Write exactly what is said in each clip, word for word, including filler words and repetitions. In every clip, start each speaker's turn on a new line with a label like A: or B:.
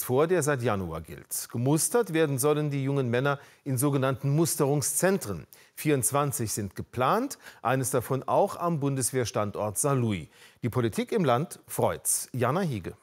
A: jetzt vor, der seit Januar gilt. Gemustert werden sollen die jungen Männer in sogenannten Musterungszentren. vierundzwanzig sind geplant, eines davon auch am Bundeswehrstandort Saarlouis. Die Politik im Land freut's. Jana Hiege.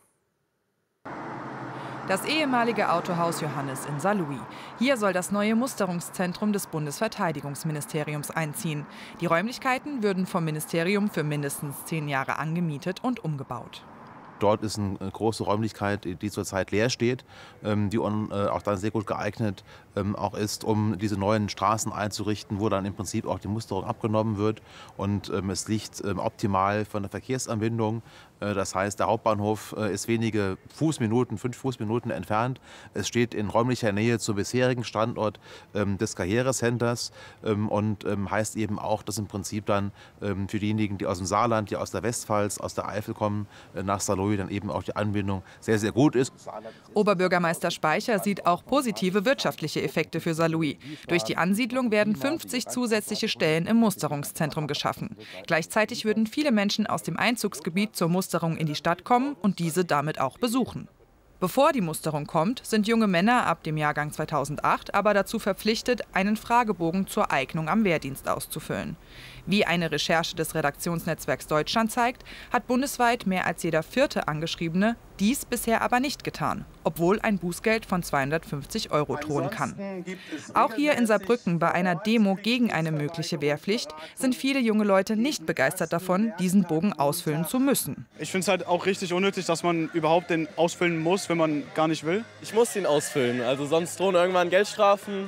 B: Das ehemalige Autohaus Johannes in Saarlouis. Hier soll das neue Musterungszentrum des Bundesverteidigungsministeriums einziehen. Die Räumlichkeiten würden vom Ministerium für mindestens zehn Jahre angemietet und umgebaut.
C: Dort ist eine große Räumlichkeit, die zurzeit leer steht, die auch dann sehr gut geeignet auch ist, um diese neuen Straßen einzurichten, wo dann im Prinzip auch die Musterung abgenommen wird. Und es liegt optimal von der Verkehrsanbindung. Das heißt, der Hauptbahnhof ist wenige Fußminuten, fünf Fußminuten entfernt. Es steht in räumlicher Nähe zum bisherigen Standort des Karrierecenters und heißt eben auch, dass im Prinzip dann für diejenigen, die aus dem Saarland, die aus der Westpfalz, aus der Eifel kommen, nach Saarlouis dann eben auch die Anbindung sehr, sehr gut ist.
B: Oberbürgermeister Speicher sieht auch positive wirtschaftliche Effekte für Saarlouis. Durch die Ansiedlung werden fünfzig zusätzliche Stellen im Musterungszentrum geschaffen. Gleichzeitig würden viele Menschen aus dem Einzugsgebiet zur Musterung in die Stadt kommen und diese damit auch besuchen. Bevor die Musterung kommt, sind junge Männer ab dem Jahrgang zweitausendacht aber dazu verpflichtet, einen Fragebogen zur Eignung am Wehrdienst auszufüllen. Wie eine Recherche des Redaktionsnetzwerks Deutschland zeigt, hat bundesweit mehr als jeder vierte Angeschriebene dies bisher aber nicht getan, obwohl ein Bußgeld von zweihundertfünfzig Euro drohen kann. Auch hier in Saarbrücken bei einer Demo gegen eine mögliche Wehrpflicht sind viele junge Leute nicht begeistert davon, diesen Bogen ausfüllen zu müssen.
D: Ich finde es halt auch richtig unnötig, dass man überhaupt den ausfüllen muss, wenn man gar nicht will.
E: Ich muss ihn ausfüllen, also sonst drohen irgendwann Geldstrafen.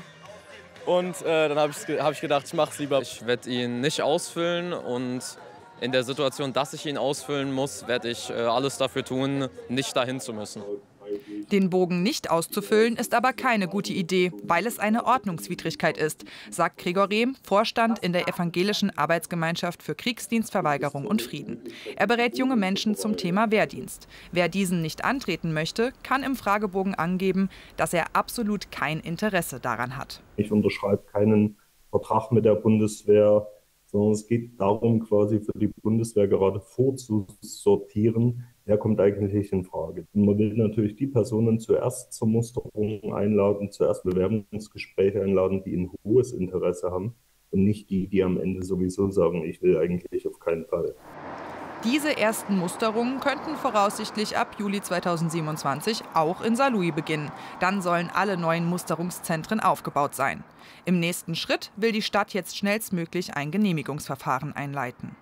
E: Und äh, dann habe ich, hab ich gedacht, ich mache es lieber. Ich werde ihn nicht ausfüllen und in der Situation, dass ich ihn ausfüllen muss, werde ich äh, alles dafür tun, nicht dahin zu müssen.
B: Den Bogen nicht auszufüllen ist aber keine gute Idee, weil es eine Ordnungswidrigkeit ist, sagt Gregor Rehm, Vorstand in der Evangelischen Arbeitsgemeinschaft für Kriegsdienstverweigerung und Frieden. Er berät junge Menschen zum Thema Wehrdienst. Wer diesen nicht antreten möchte, kann im Fragebogen angeben, dass er absolut kein Interesse daran hat.
F: Ich unterschreibe keinen Vertrag mit der Bundeswehr, sondern es geht darum, quasi für die Bundeswehr gerade vorzusortieren, wer kommt eigentlich in Frage. Und man will natürlich die Personen zuerst zur Musterung einladen, zuerst Bewerbungsgespräche einladen, die ein hohes Interesse haben und nicht die, die am Ende sowieso sagen, ich will eigentlich auf keinen Fall.
B: Diese ersten Musterungen könnten voraussichtlich ab Juli zweitausendsiebenundzwanzig auch in Saarlouis beginnen. Dann sollen alle neuen Musterungszentren aufgebaut sein. Im nächsten Schritt will die Stadt jetzt schnellstmöglich ein Genehmigungsverfahren einleiten.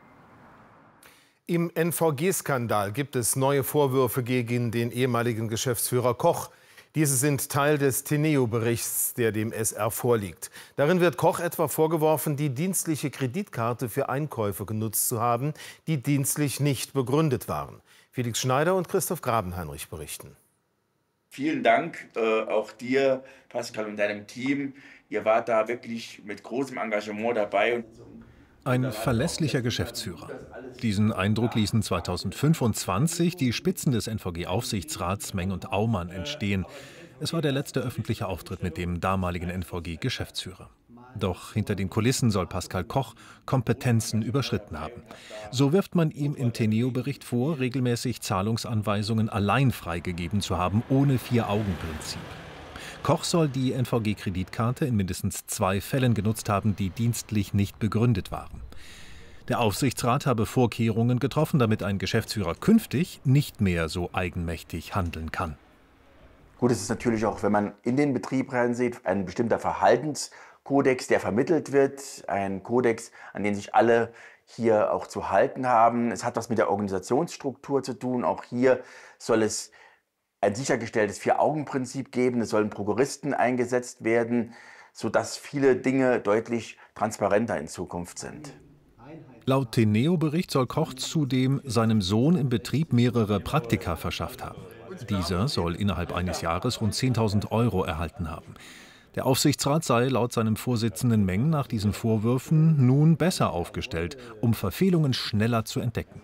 A: Im N V G-Skandal gibt es neue Vorwürfe gegen den ehemaligen Geschäftsführer Koch. Diese sind Teil des Teneo-Berichts, der dem S R vorliegt. Darin wird Koch etwa vorgeworfen, die dienstliche Kreditkarte für Einkäufe genutzt zu haben, die dienstlich nicht begründet waren. Felix Schneider und Christoph Grabenheinrich berichten.
G: Vielen Dank äh, auch dir, Pascal, und deinem Team. Ihr wart da wirklich mit großem Engagement dabei.
H: Ein verlässlicher Geschäftsführer. Diesen Eindruck ließen zweitausendfünfundzwanzig die Spitzen des N V G-Aufsichtsrats Meng und Aumann entstehen. Es war der letzte öffentliche Auftritt mit dem damaligen N V G-Geschäftsführer. Doch hinter den Kulissen soll Pascal Koch Kompetenzen überschritten haben. So wirft man ihm im Teneo-Bericht vor, regelmäßig Zahlungsanweisungen allein freigegeben zu haben, ohne Vier-Augen-Prinzip. Koch soll die N V G-Kreditkarte in mindestens zwei Fällen genutzt haben, die dienstlich nicht begründet waren. Der Aufsichtsrat habe Vorkehrungen getroffen, damit ein Geschäftsführer künftig nicht mehr so eigenmächtig handeln kann.
I: Gut, es ist natürlich auch, wenn man in den Betrieb reinsieht, ein bestimmter Verhaltenskodex, der vermittelt wird, ein Kodex, an den sich alle hier auch zu halten haben. Es hat was mit der Organisationsstruktur zu tun. Auch hier soll es ein sichergestelltes Vier-Augen-Prinzip geben. Es sollen Prokuristen eingesetzt werden, sodass viele Dinge deutlich transparenter in Zukunft sind.
H: Laut Teneo-Bericht soll Koch zudem seinem Sohn im Betrieb mehrere Praktika verschafft haben. Dieser soll innerhalb eines Jahres rund zehntausend Euro erhalten haben. Der Aufsichtsrat sei laut seinem Vorsitzenden Meng nach diesen Vorwürfen nun besser aufgestellt, um Verfehlungen schneller zu entdecken.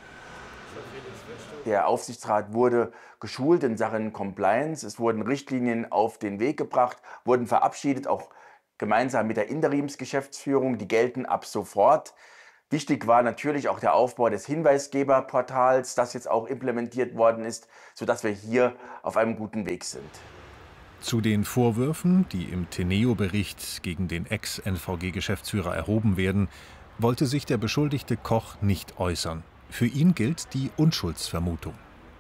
I: Der Aufsichtsrat wurde geschult in Sachen Compliance. Es wurden Richtlinien auf den Weg gebracht, wurden verabschiedet, auch gemeinsam mit der Interimsgeschäftsführung. Die gelten ab sofort. Wichtig war natürlich auch der Aufbau des Hinweisgeberportals, das jetzt auch implementiert worden ist, sodass wir hier auf einem guten Weg sind.
H: Zu den Vorwürfen, die im Teneo-Bericht gegen den Ex-N V G-Geschäftsführer erhoben werden, wollte sich der Beschuldigte Koch nicht äußern. Für ihn gilt die Unschuldsvermutung.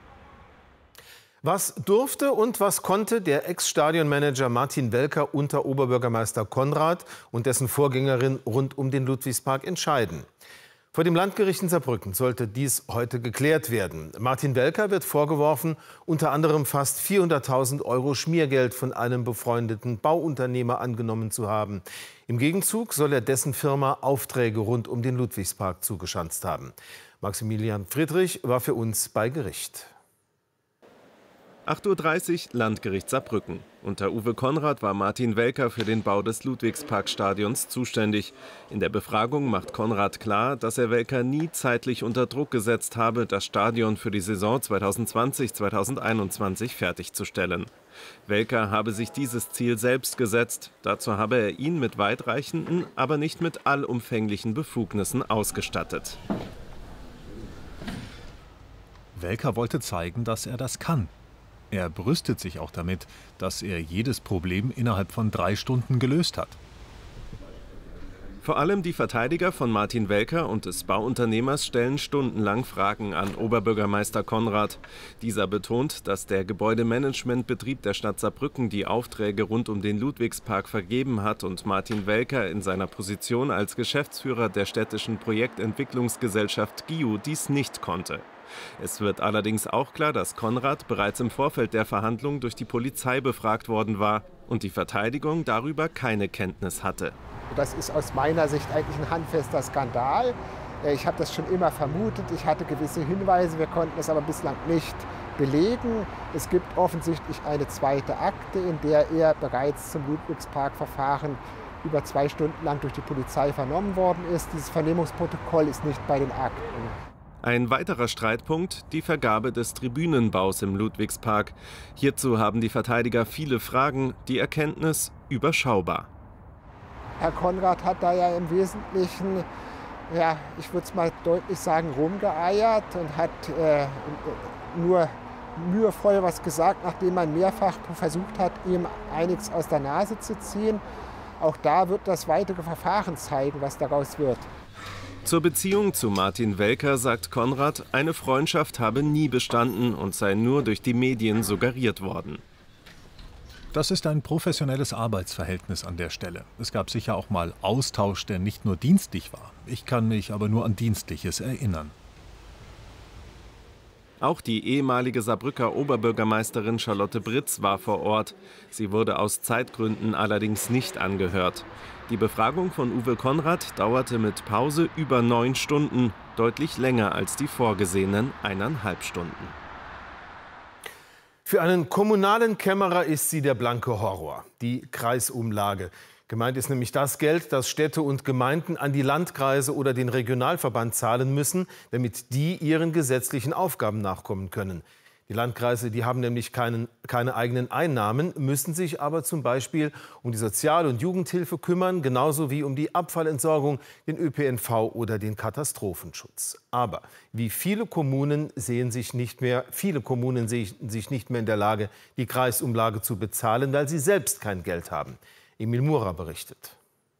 A: Was durfte und was konnte der Ex-Stadionmanager Martin Welker unter Oberbürgermeister Konrad und dessen Vorgängerin rund um den Ludwigspark entscheiden? Vor dem Landgericht in Saarbrücken sollte dies heute geklärt werden. Martin Welker wird vorgeworfen, unter anderem fast vierhunderttausend Euro Schmiergeld von einem befreundeten Bauunternehmer angenommen zu haben. Im Gegenzug soll er dessen Firma Aufträge rund um den Ludwigspark zugeschanzt haben. Maximilian Friedrich war für uns bei Gericht.
J: acht Uhr dreißig, Landgericht Saarbrücken. Unter Uwe Konrad war Martin Welker für den Bau des Ludwigsparkstadions zuständig. In der Befragung macht Konrad klar, dass er Welker nie zeitlich unter Druck gesetzt habe, das Stadion für die Saison zweitausendzwanzig zweitausendeinundzwanzig fertigzustellen. Welker habe sich dieses Ziel selbst gesetzt. Dazu habe er ihn mit weitreichenden, aber nicht mit allumfänglichen Befugnissen ausgestattet.
H: Welker wollte zeigen, dass er das kann. Er brüstet sich auch damit, dass er jedes Problem innerhalb von drei Stunden gelöst hat.
J: Vor allem die Verteidiger von Martin Welker und des Bauunternehmers stellen stundenlang Fragen an Oberbürgermeister Konrad. Dieser betont, dass der Gebäudemanagementbetrieb der Stadt Saarbrücken die Aufträge rund um den Ludwigspark vergeben hat und Martin Welker in seiner Position als Geschäftsführer der städtischen Projektentwicklungsgesellschaft G I U dies nicht konnte. Es wird allerdings auch klar, dass Konrad bereits im Vorfeld der Verhandlung durch die Polizei befragt worden war und die Verteidigung darüber keine Kenntnis hatte.
K: Das ist aus meiner Sicht eigentlich ein handfester Skandal. Ich habe das schon immer vermutet. Ich hatte gewisse Hinweise, wir konnten es aber bislang nicht belegen. Es gibt offensichtlich eine zweite Akte, in der er bereits zum Ludwigspark-Verfahren über zwei Stunden lang durch die Polizei vernommen worden ist. Dieses Vernehmungsprotokoll ist nicht bei den Akten.
J: Ein weiterer Streitpunkt, die Vergabe des Tribünenbaus im Ludwigspark. Hierzu haben die Verteidiger viele Fragen, die Erkenntnis überschaubar.
K: Herr Konrad hat da ja im Wesentlichen, ja, ich würde es mal deutlich sagen, rumgeeiert und hat äh, nur mühevoll was gesagt, nachdem man mehrfach versucht hat, ihm einiges aus der Nase zu ziehen. Auch da wird das weitere Verfahren zeigen, was daraus wird.
J: Zur Beziehung zu Martin Welker sagt Konrad, eine Freundschaft habe nie bestanden und sei nur durch die Medien suggeriert worden.
H: Das ist ein professionelles Arbeitsverhältnis an der Stelle. Es gab sicher auch mal Austausch, der nicht nur dienstlich war. Ich kann mich aber nur an Dienstliches erinnern.
J: Auch die ehemalige Saarbrücker Oberbürgermeisterin Charlotte Britz war vor Ort. Sie wurde aus Zeitgründen allerdings nicht angehört. Die Befragung von Uwe Konrad dauerte mit Pause über neun Stunden, deutlich länger als die vorgesehenen eineinhalb Stunden.
A: Für einen kommunalen Kämmerer ist sie der blanke Horror, die Kreisumlage. Gemeint ist nämlich das Geld, das Städte und Gemeinden an die Landkreise oder den Regionalverband zahlen müssen, damit die ihren gesetzlichen Aufgaben nachkommen können. Die Landkreise, die haben nämlich keinen, keine eigenen Einnahmen, müssen sich aber zum Beispiel um die Sozial- und Jugendhilfe kümmern, genauso wie um die Abfallentsorgung, den Ö P N V oder den Katastrophenschutz. Aber wie viele Kommunen sehen sich nicht mehr, viele Kommunen sehen sich nicht mehr in der Lage, die Kreisumlage zu bezahlen, weil sie selbst kein Geld haben. Emil Murer berichtet.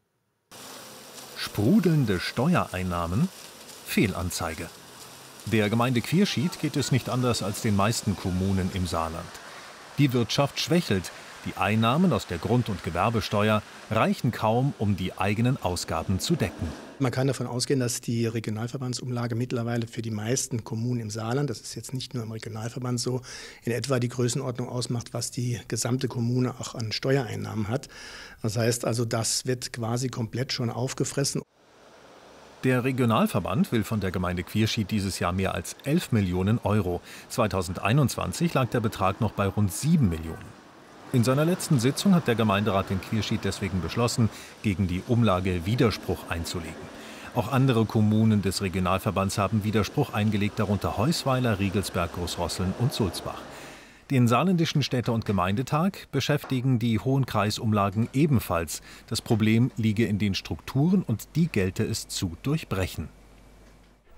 H: Sprudelnde Steuereinnahmen? Fehlanzeige. Der Gemeinde Quierschied geht es nicht anders als den meisten Kommunen im Saarland. Die Wirtschaft schwächelt. Die Einnahmen aus der Grund- und Gewerbesteuer reichen kaum, um die eigenen Ausgaben zu decken.
L: Man kann davon ausgehen, dass die Regionalverbandsumlage mittlerweile für die meisten Kommunen im Saarland, das ist jetzt nicht nur im Regionalverband so, in etwa die Größenordnung ausmacht, was die gesamte Kommune auch an Steuereinnahmen hat. Das heißt also, das wird quasi komplett schon aufgefressen.
H: Der Regionalverband will von der Gemeinde Quierschied dieses Jahr mehr als elf Millionen Euro. zweitausendeinundzwanzig lag der Betrag noch bei rund sieben Millionen. In seiner letzten Sitzung hat der Gemeinderat in Quierschied deswegen beschlossen, gegen die Umlage Widerspruch einzulegen. Auch andere Kommunen des Regionalverbands haben Widerspruch eingelegt, darunter Heusweiler, Riegelsberg, Großrosseln und Sulzbach. Den saarländischen Städte- und Gemeindetag beschäftigen die hohen Kreisumlagen ebenfalls. Das Problem liege in den Strukturen und die gelte es zu durchbrechen.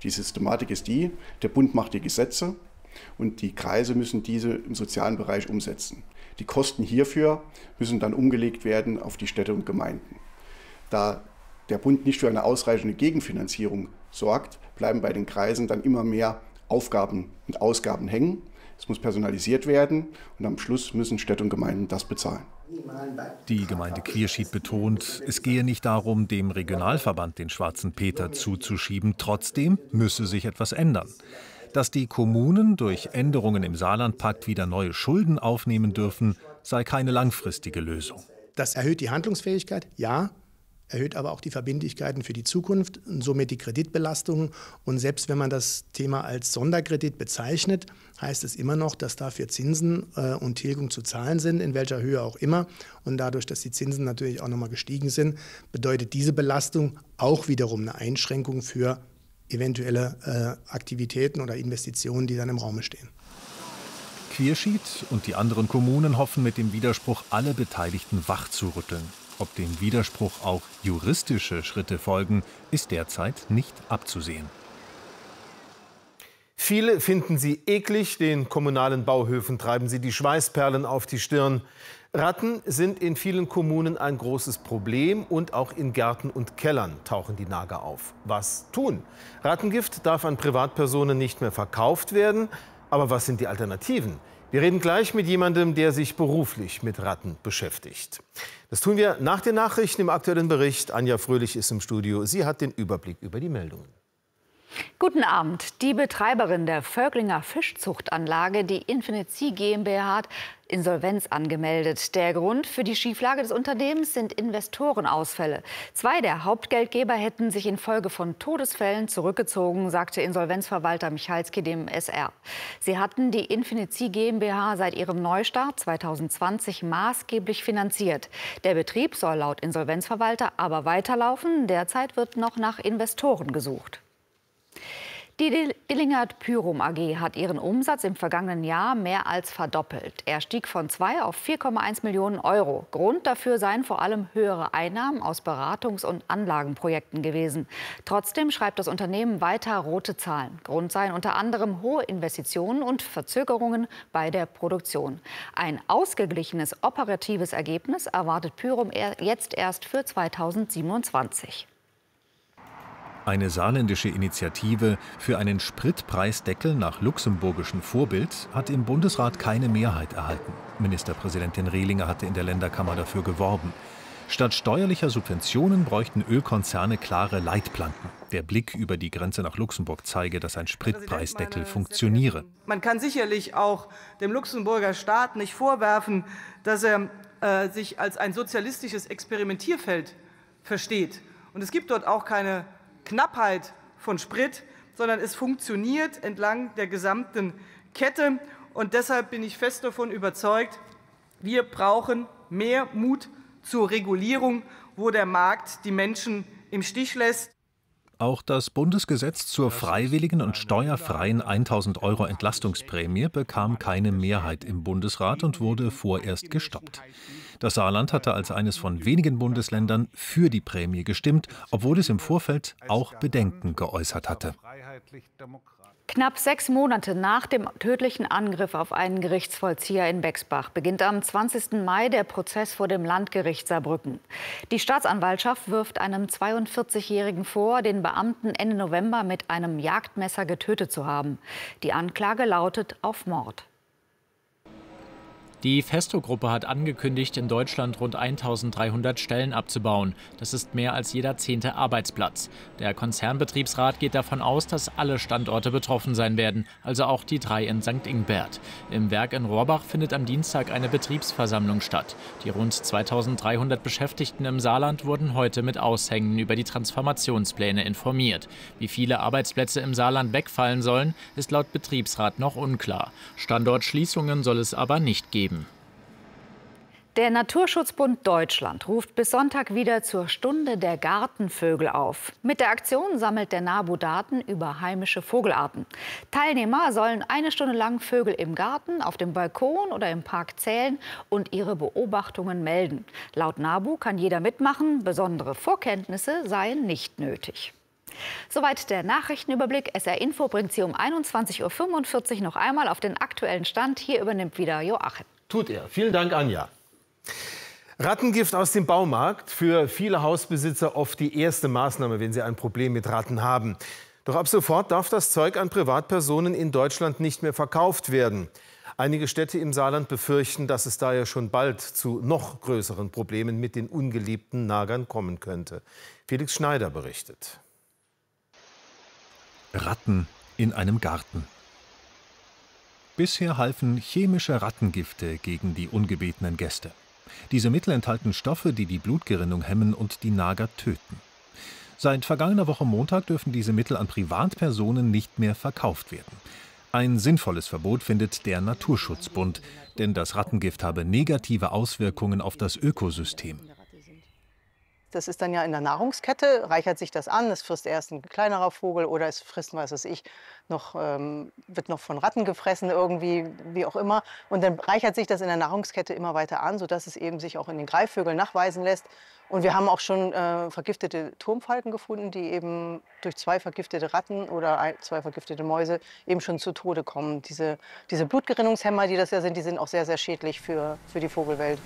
M: Die Systematik ist die, der Bund macht die Gesetze und die Kreise müssen diese im sozialen Bereich umsetzen. Die Kosten hierfür müssen dann umgelegt werden auf die Städte und Gemeinden. Da der Bund nicht für eine ausreichende Gegenfinanzierung sorgt, bleiben bei den Kreisen dann immer mehr Aufgaben und Ausgaben hängen. Es muss personalisiert werden und am Schluss müssen Städte und Gemeinden das bezahlen.
H: Die Gemeinde Quierschied betont, es gehe nicht darum, dem Regionalverband den schwarzen Peter zuzuschieben. Trotzdem müsse sich etwas ändern. Dass die Kommunen durch Änderungen im Saarlandpakt wieder neue Schulden aufnehmen dürfen, sei keine langfristige Lösung.
L: Das erhöht die Handlungsfähigkeit, ja, erhöht aber auch die Verbindlichkeiten für die Zukunft und somit die Kreditbelastungen. Und selbst wenn man das Thema als Sonderkredit bezeichnet, heißt es immer noch, dass dafür Zinsen äh, und Tilgung zu zahlen sind, in welcher Höhe auch immer. Und dadurch, dass die Zinsen natürlich auch nochmal gestiegen sind, bedeutet diese Belastung auch wiederum eine Einschränkung für eventuelle äh, Aktivitäten oder Investitionen, die dann im Raume stehen.
H: Quierschied und die anderen Kommunen hoffen mit dem Widerspruch alle Beteiligten wachzurütteln. Ob dem Widerspruch auch juristische Schritte folgen, ist derzeit nicht abzusehen.
A: Viele finden sie eklig, den kommunalen Bauhöfen treiben sie die Schweißperlen auf die Stirn. Ratten sind in vielen Kommunen ein großes Problem und auch in Gärten und Kellern tauchen die Nager auf. Was tun? Rattengift darf an Privatpersonen nicht mehr verkauft werden, aber was sind die Alternativen? Wir reden gleich mit jemandem, der sich beruflich mit Ratten beschäftigt. Das tun wir nach den Nachrichten im aktuellen Bericht. Anja Fröhlich ist im Studio. Sie hat den Überblick über die Meldungen.
N: Guten Abend. Die Betreiberin der Völklinger Fischzuchtanlage, die Infinity GmbH, hat Insolvenz angemeldet. Der Grund für die Schieflage des Unternehmens sind Investorenausfälle. Zwei der Hauptgeldgeber hätten sich infolge von Todesfällen zurückgezogen, sagte Insolvenzverwalter Michalski dem S R. Sie hatten die Infinity GmbH seit ihrem Neustart zweitausendzwanzig maßgeblich finanziert. Der Betrieb soll laut Insolvenzverwalter aber weiterlaufen. Derzeit wird noch nach Investoren gesucht. Die Dillingert Pyrum A G hat ihren Umsatz im vergangenen Jahr mehr als verdoppelt. Er stieg von zwei auf vier Komma eins Millionen Euro. Grund dafür seien vor allem höhere Einnahmen aus Beratungs- und Anlagenprojekten gewesen. Trotzdem schreibt das Unternehmen weiter rote Zahlen. Grund seien unter anderem hohe Investitionen und Verzögerungen bei der Produktion. Ein ausgeglichenes operatives Ergebnis erwartet Pyrum jetzt erst für zweitausendsiebenundzwanzig.
H: Eine saarländische Initiative für einen Spritpreisdeckel nach luxemburgischem Vorbild hat im Bundesrat keine Mehrheit erhalten. Ministerpräsidentin Rehlinger hatte in der Länderkammer dafür geworben. Statt steuerlicher Subventionen bräuchten Ölkonzerne klare Leitplanken. Der Blick über die Grenze nach Luxemburg zeige, dass ein Spritpreisdeckel funktioniere.
O: Man kann sicherlich auch dem Luxemburger Staat nicht vorwerfen, dass er äh, sich als ein sozialistisches Experimentierfeld versteht. Und es gibt dort auch keine Knappheit von Sprit, sondern es funktioniert entlang der gesamten Kette. Und deshalb bin ich fest davon überzeugt, wir brauchen mehr Mut zur Regulierung, wo der Markt die Menschen im Stich lässt.
H: Auch das Bundesgesetz zur freiwilligen und steuerfreien tausend Euro Entlastungsprämie bekam keine Mehrheit im Bundesrat und wurde vorerst gestoppt. Das Saarland hatte als eines von wenigen Bundesländern für die Prämie gestimmt, obwohl es im Vorfeld auch Bedenken geäußert hatte.
N: Knapp sechs Monate nach dem tödlichen Angriff auf einen Gerichtsvollzieher in Bexbach beginnt am zwanzigsten Mai der Prozess vor dem Landgericht Saarbrücken. Die Staatsanwaltschaft wirft einem zweiundvierzigjährigen vor, den Beamten Ende November mit einem Jagdmesser getötet zu haben. Die Anklage lautet auf Mord.
P: Die Festo-Gruppe hat angekündigt, in Deutschland rund eintausenddreihundert Stellen abzubauen. Das ist mehr als jeder zehnte Arbeitsplatz. Der Konzernbetriebsrat geht davon aus, dass alle Standorte betroffen sein werden, also auch die drei in Sankt Ingbert. Im Werk in Rohrbach findet am Dienstag eine Betriebsversammlung statt. Die rund zweitausenddreihundert Beschäftigten im Saarland wurden heute mit Aushängen über die Transformationspläne informiert. Wie viele Arbeitsplätze im Saarland wegfallen sollen, ist laut Betriebsrat noch unklar. Standortschließungen soll es aber nicht geben.
N: Der Naturschutzbund Deutschland ruft bis Sonntag wieder zur Stunde der Gartenvögel auf. Mit der Aktion sammelt der NABU Daten über heimische Vogelarten. Teilnehmer sollen eine Stunde lang Vögel im Garten, auf dem Balkon oder im Park zählen und ihre Beobachtungen melden. Laut NABU kann jeder mitmachen, besondere Vorkenntnisse seien nicht nötig. Soweit der Nachrichtenüberblick. S R Info bringt Sie um einundzwanzig Uhr fünfundvierzig noch einmal auf den aktuellen Stand. Hier übernimmt wieder Joachim.
A: Tut er. Vielen Dank, Anja. Rattengift aus dem Baumarkt. Für viele Hausbesitzer oft die erste Maßnahme, wenn sie ein Problem mit Ratten haben. Doch ab sofort darf das Zeug an Privatpersonen in Deutschland nicht mehr verkauft werden. Einige Städte im Saarland befürchten, dass es daher schon bald zu noch größeren Problemen mit den ungeliebten Nagern kommen könnte. Felix Schneider berichtet.
H: Ratten in einem Garten. Bisher halfen chemische Rattengifte gegen die ungebetenen Gäste. Diese Mittel enthalten Stoffe, die die Blutgerinnung hemmen und die Nager töten. Seit vergangener Woche Montag dürfen diese Mittel an Privatpersonen nicht mehr verkauft werden. Ein sinnvolles Verbot findet der Naturschutzbund, denn das Rattengift habe negative Auswirkungen auf das Ökosystem.
Q: Das ist dann ja in der Nahrungskette, reichert sich das an, es frisst erst ein kleinerer Vogel oder es frisst, was weiß ich, noch, ähm, wird noch von Ratten gefressen irgendwie, wie auch immer. Und dann reichert sich das in der Nahrungskette immer weiter an, sodass es eben sich auch in den Greifvögeln nachweisen lässt. Und wir haben auch schon äh, vergiftete Turmfalken gefunden, die eben durch zwei vergiftete Ratten oder ein, zwei vergiftete Mäuse eben schon zu Tode kommen. Diese, diese Blutgerinnungshemmer, die das ja sind, die sind auch sehr, sehr schädlich für, für die Vogelwelt.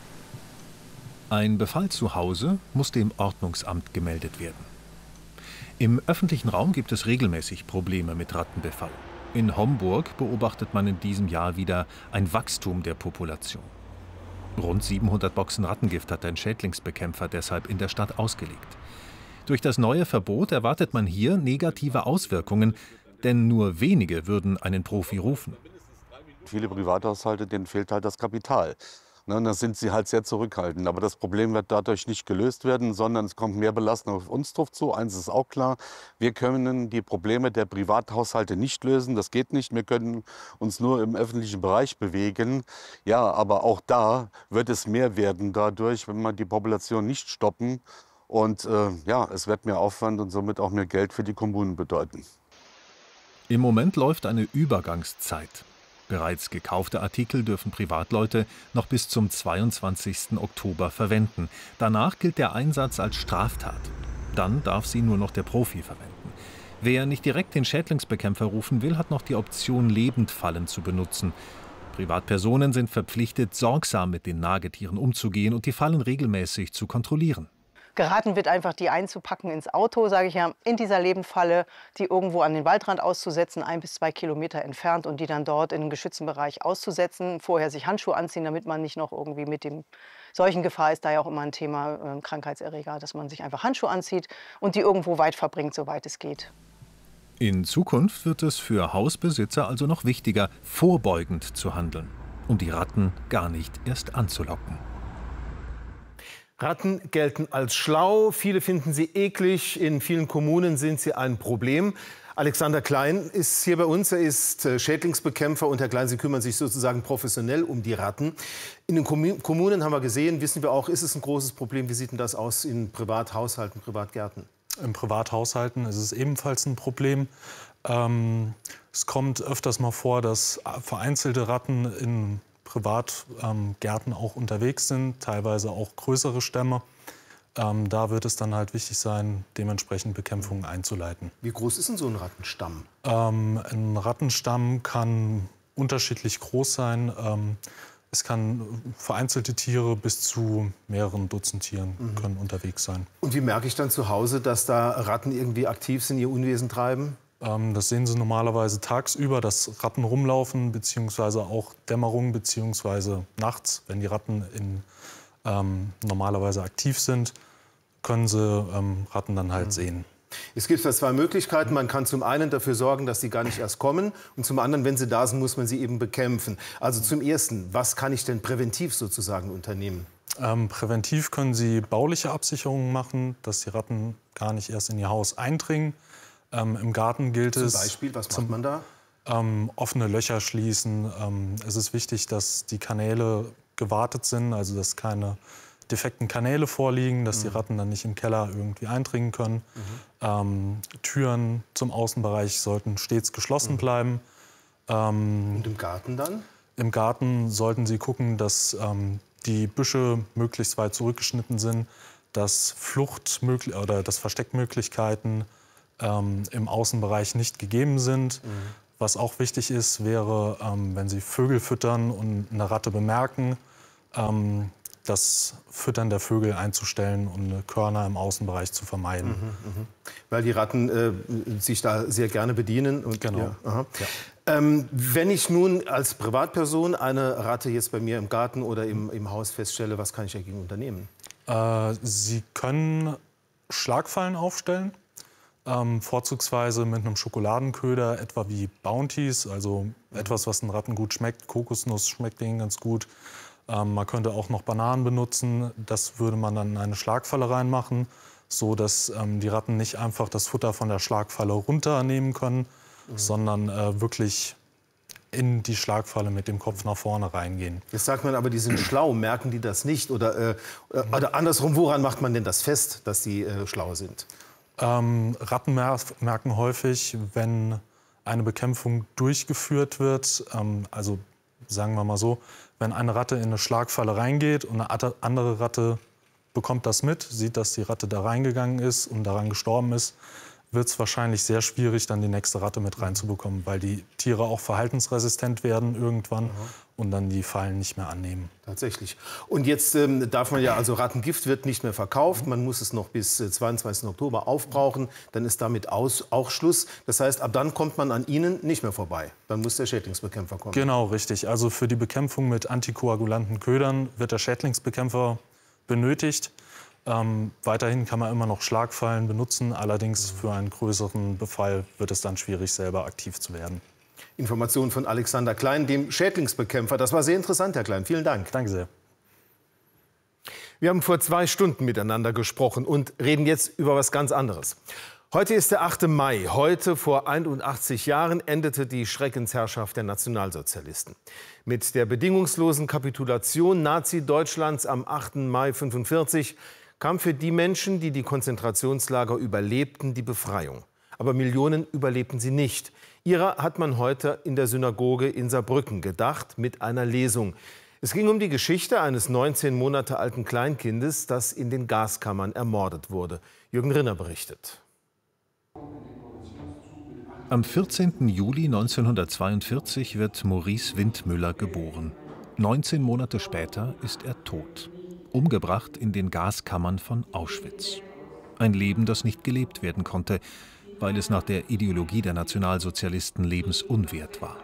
H: Ein Befall zu Hause muss dem Ordnungsamt gemeldet werden. Im öffentlichen Raum gibt es regelmäßig Probleme mit Rattenbefall. In Homburg beobachtet man in diesem Jahr wieder ein Wachstum der Population. Rund siebenhundert Boxen Rattengift hat ein Schädlingsbekämpfer deshalb in der Stadt ausgelegt. Durch das neue Verbot erwartet man hier negative Auswirkungen, denn nur wenige würden einen Profi rufen.
R: Viele Privathaushalte, denen fehlt halt das Kapital. Ne, da sind sie halt sehr zurückhaltend. Aber das Problem wird dadurch nicht gelöst werden, sondern es kommt mehr Belastung auf uns drauf zu. Eins ist auch klar, wir können die Probleme der Privathaushalte nicht lösen. Das geht nicht. Wir können uns nur im öffentlichen Bereich bewegen. Ja, aber auch da wird es mehr werden dadurch, wenn wir die Population nicht stoppen. Und äh, ja, es wird mehr Aufwand und somit auch mehr Geld für die Kommunen bedeuten.
H: Im Moment läuft eine Übergangszeit. Bereits gekaufte Artikel dürfen Privatleute noch bis zum zweiundzwanzigsten Oktober verwenden. Danach gilt der Einsatz als Straftat. Dann darf sie nur noch der Profi verwenden. Wer nicht direkt den Schädlingsbekämpfer rufen will, hat noch die Option, Lebendfallen zu benutzen. Privatpersonen sind verpflichtet, sorgsam mit den Nagetieren umzugehen und die Fallen regelmäßig zu kontrollieren.
Q: Geraten wird einfach, die einzupacken ins Auto, sage ich ja, in dieser Lebendfalle, die irgendwo an den Waldrand auszusetzen, ein bis zwei Kilometer entfernt und die dann dort in den geschützten Bereich auszusetzen. Vorher sich Handschuhe anziehen, damit man nicht noch irgendwie mit dem Seuchengefahr ist da ja auch immer ein Thema, äh, Krankheitserreger, dass man sich einfach Handschuhe anzieht und die irgendwo weit verbringt, soweit es geht.
H: In Zukunft wird es für Hausbesitzer also noch wichtiger, vorbeugend zu handeln, um die Ratten gar nicht erst anzulocken.
A: Ratten gelten als schlau, viele finden sie eklig, in vielen Kommunen sind sie ein Problem. Alexander Klein ist hier bei uns, er ist Schädlingsbekämpfer und Herr Klein, Sie kümmern sich sozusagen professionell um die Ratten. In den Kommunen haben wir gesehen, wissen wir auch, ist es ein großes Problem. Wie sieht denn das aus in Privathaushalten, Privatgärten?
S: In Privathaushalten ist es ebenfalls ein Problem. Ähm, es kommt öfters mal vor, dass vereinzelte Ratten in Privatgärten ähm, auch unterwegs sind, teilweise auch größere Stämme. Ähm, da wird es dann halt wichtig sein, dementsprechend Bekämpfungen einzuleiten.
A: Wie groß ist denn so ein Rattenstamm?
S: Ähm, ein Rattenstamm kann unterschiedlich groß sein. Ähm, es kann vereinzelte Tiere bis zu mehreren Dutzend Tieren mhm. können unterwegs sein.
A: Und wie merke ich dann zu Hause, dass da Ratten irgendwie aktiv sind, ihr Unwesen treiben?
S: Das sehen Sie normalerweise tagsüber, dass Ratten rumlaufen, beziehungsweise auch Dämmerung, beziehungsweise nachts, wenn die Ratten in, ähm, normalerweise aktiv sind, können Sie ähm, Ratten dann halt mhm. sehen.
A: Es gibt da zwei Möglichkeiten. Man kann zum einen dafür sorgen, dass sie gar nicht erst kommen. Und zum anderen, wenn sie da sind, muss man sie eben bekämpfen. Also zum Ersten, was kann ich denn präventiv sozusagen unternehmen?
S: Ähm, präventiv können Sie bauliche Absicherungen machen, dass die Ratten gar nicht erst in Ihr Haus eindringen. Ähm, Im Garten gilt
A: Zum
S: es...
A: Zum Beispiel, was macht man da?
S: Ähm, offene Löcher schließen. Ähm, es ist wichtig, dass die Kanäle gewartet sind, also dass keine defekten Kanäle vorliegen, dass mhm. die Ratten dann nicht im Keller irgendwie eindringen können. Mhm. Ähm, Türen zum Außenbereich sollten stets geschlossen mhm. bleiben. Ähm,
A: Und im Garten dann?
S: Im Garten sollten Sie gucken, dass ähm, die Büsche möglichst weit zurückgeschnitten sind, dass Flucht- oder dass Versteckmöglichkeiten ähm, im Außenbereich nicht gegeben sind. Mhm. Was auch wichtig ist, wäre, ähm, wenn Sie Vögel füttern und eine Ratte bemerken, ähm, das Füttern der Vögel einzustellen und Körner im Außenbereich zu vermeiden.
A: Mhm, mh. Weil die Ratten äh, sich da sehr gerne bedienen. Und,
S: genau.
A: Ja, aha. Ja. Ähm, wenn ich nun als Privatperson eine Ratte jetzt bei mir im Garten oder im, im Haus feststelle, was kann ich dagegen unternehmen?
S: Äh, Sie können Schlagfallen aufstellen, ähm, vorzugsweise mit einem Schokoladenköder, etwa wie Bounties, also mhm. etwas, was den Ratten gut schmeckt. Kokosnuss schmeckt denen ganz gut. Ähm, man könnte auch noch Bananen benutzen. Das würde man dann in eine Schlagfalle reinmachen, so dass ähm, die Ratten nicht einfach das Futter von der Schlagfalle runternehmen können, mhm. sondern äh, wirklich in die Schlagfalle mit dem Kopf nach vorne reingehen.
A: Jetzt sagt man aber, die sind schlau. Merken die das nicht? Oder, äh, oder andersrum, woran macht man denn das fest, dass die äh, schlau sind?
S: Ähm, Ratten mer merken häufig, wenn eine Bekämpfung durchgeführt wird, ähm, also sagen wir mal so, wenn eine Ratte in eine Schlagfalle reingeht und eine andere Ratte bekommt das mit, sieht, dass die Ratte da reingegangen ist und daran gestorben ist, wird es wahrscheinlich sehr schwierig, dann die nächste Ratte mit reinzubekommen, weil die Tiere auch verhaltensresistent werden irgendwann mhm. und dann die Fallen nicht mehr annehmen.
A: Tatsächlich. Und jetzt ähm, darf man ja, also Rattengift wird nicht mehr verkauft, man muss es noch bis äh, zweiundzwanzigsten Oktober aufbrauchen, dann ist damit aus, auch Schluss. Das heißt, ab dann kommt man an Ihnen nicht mehr vorbei, dann muss der Schädlingsbekämpfer kommen.
S: Genau, richtig. Also für die Bekämpfung mit antikoagulanten Ködern wird der Schädlingsbekämpfer benötigt. Ähm, weiterhin kann man immer noch Schlagfallen benutzen, allerdings für einen größeren Befall wird es dann schwierig, selber aktiv zu werden.
A: Informationen von Alexander Klein, dem Schädlingsbekämpfer. Das war sehr interessant, Herr Klein. Vielen Dank.
S: Danke sehr.
A: Wir haben vor zwei Stunden miteinander gesprochen und reden jetzt über was ganz anderes. Heute ist der achte Mai. Heute, vor einundachtzig Jahren, endete die Schreckensherrschaft der Nationalsozialisten. Mit der bedingungslosen Kapitulation Nazi-Deutschlands am achten Mai fünfundvierzig kam für die Menschen, die die Konzentrationslager überlebten, die Befreiung. Aber Millionen überlebten sie nicht. Ihrer hat man heute in der Synagoge in Saarbrücken gedacht mit einer Lesung. Es ging um die Geschichte eines neunzehn Monate alten Kleinkindes, das in den Gaskammern ermordet wurde. Jürgen Rinner berichtet.
H: Am vierzehnten Juli neunzehnhundertzweiundvierzig wird Maurice Windmüller geboren. neunzehn Monate später ist er tot. Umgebracht in den Gaskammern von Auschwitz. Ein Leben, das nicht gelebt werden konnte, weil es nach der Ideologie der Nationalsozialisten lebensunwert war.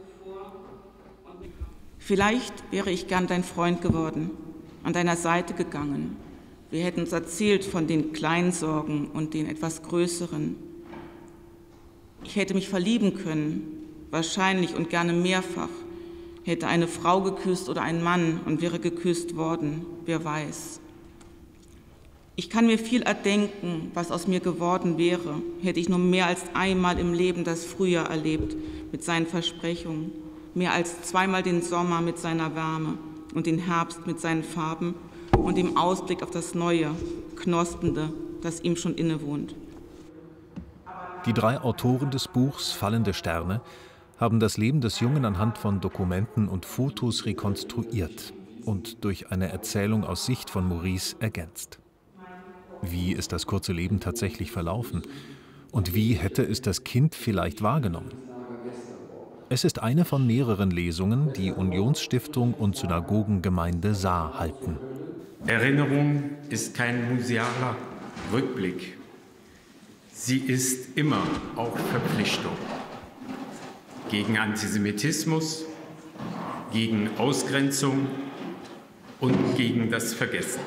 T: Vielleicht wäre ich gern dein Freund geworden, an deiner Seite gegangen. Wir hätten uns erzählt von den kleinen Sorgen und den etwas größeren. Ich hätte mich verlieben können, wahrscheinlich und gerne mehrfach. Hätte eine Frau geküsst oder ein Mann und wäre geküsst worden, wer weiß. Ich kann mir viel erdenken, was aus mir geworden wäre, hätte ich nur mehr als einmal im Leben das Frühjahr erlebt mit seinen Versprechungen, mehr als zweimal den Sommer mit seiner Wärme und den Herbst mit seinen Farben und dem Ausblick auf das Neue, Knospende, das ihm schon innewohnt.
H: Die drei Autoren des Buchs Fallende Sterne haben das Leben des Jungen anhand von Dokumenten und Fotos rekonstruiert und durch eine Erzählung aus Sicht von Maurice ergänzt. Wie ist das kurze Leben tatsächlich verlaufen? Und wie hätte es das Kind vielleicht wahrgenommen? Es ist eine von mehreren Lesungen, die Unionsstiftung und Synagogengemeinde Saar halten.
U: Erinnerung ist kein musealer Rückblick. Sie ist immer auch Verpflichtung. Gegen Antisemitismus, gegen Ausgrenzung und gegen das Vergessen.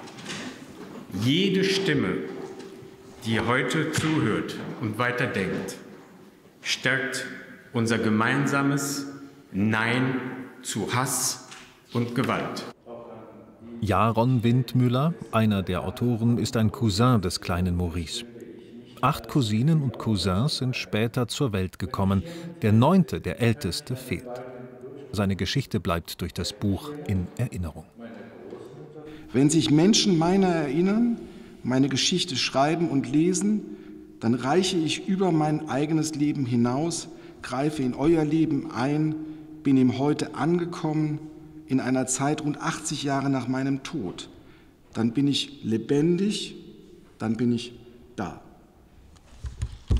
U: Jede Stimme, die heute zuhört und weiterdenkt, stärkt unser gemeinsames Nein zu Hass und Gewalt.
H: Jaron Windmüller, einer der Autoren, ist ein Cousin des kleinen Maurice. Acht Cousinen und Cousins sind später zur Welt gekommen. Der neunte, der älteste, fehlt. Seine Geschichte bleibt durch das Buch in Erinnerung.
V: Wenn sich Menschen meiner erinnern, meine Geschichte schreiben und lesen, dann reiche ich über mein eigenes Leben hinaus, greife in euer Leben ein, bin im Heute angekommen, in einer Zeit rund achtzig Jahre nach meinem Tod. Dann bin ich lebendig, dann bin ich da.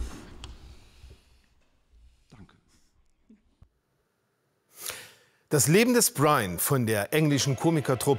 A: Das Leben des Brian von der englischen Komikertruppe